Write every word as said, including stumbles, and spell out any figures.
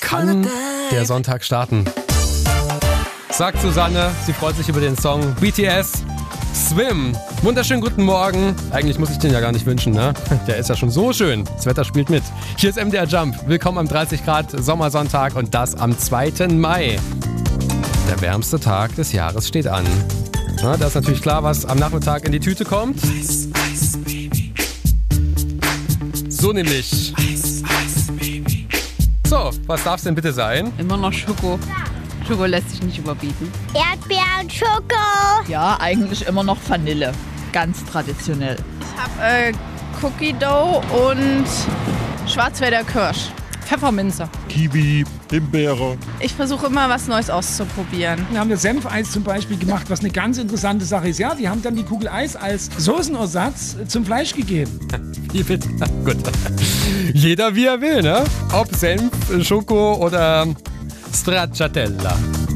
kann der Sonntag starten. Sagt Susanne, sie freut sich über den Song B T S Swim. Wunderschönen guten Morgen. Eigentlich muss ich den ja gar nicht wünschen, ne? Der ist ja schon so schön. Das Wetter spielt mit. Hier ist M D R Jump. Willkommen am dreißig Grad Sommersonntag und das am zweiten Mai. Der wärmste Tag des Jahres steht an. Na, da ist natürlich klar, was am Nachmittag in die Tüte kommt. So nämlich. So, was darf es denn bitte sein? Immer noch Schoko. Schoko lässt sich nicht überbieten. Erdbeeren, Schoko. Ja, eigentlich immer noch Vanille. Ganz traditionell. Ich habe äh, Cookie Dough und Schwarzwälder Kirsch. Pfefferminze. Kiwi, Himbeere. Ich versuche immer was Neues auszuprobieren. Wir haben das Senfeis zum Beispiel gemacht, was eine ganz interessante Sache ist. Ja, die haben dann die Kugel Eis als Soßenersatz zum Fleisch gegeben. Wie bitte? Gut. Jeder wie er will, ne? Ob Senf, Schoko oder Stracciatella.